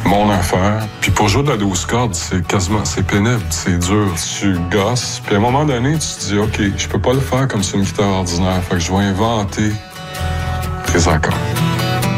mon affaire. Puis pour jouer de la 12 cordes, c'est pénible, c'est dur. Tu gosses, puis à un moment donné, tu te dis, OK, je peux pas le faire comme sur une guitare ordinaire. Fait que je vais inventer des accords.